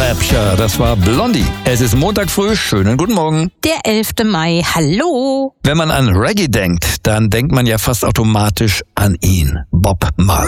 Rapture, das war Blondie. Es ist Montag früh, schönen guten Morgen. Der 11. Mai, hallo. Wenn man an Reggae denkt, dann denkt man ja fast automatisch an ihn, Bob Marley.